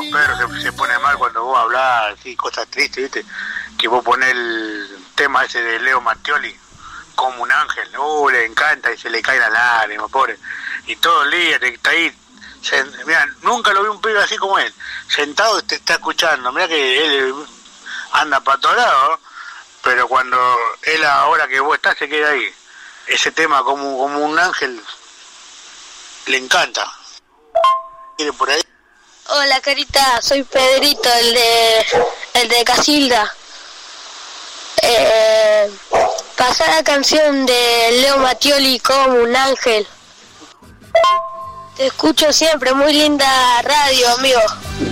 Pedro se pone mal cuando vos hablás así, cosas tristes, ¿viste? Que vos ponés el tema ese de Leo Mattioli, como un ángel, le encanta y se le caen las lágrimas, pobre. Y todo el día está ahí, mirá, nunca lo vi un pibe así como él, sentado y te está escuchando. Mirá que él anda para todos lados, pero cuando él ahora que vos estás se queda ahí. Ese tema como un ángel le encanta. ¿Quiere por ahí? Hola Carita, soy Pedrito, el de Casilda. Pasá la canción de Leo Mattioli, como un ángel. Te escucho siempre, muy linda radio, amigo.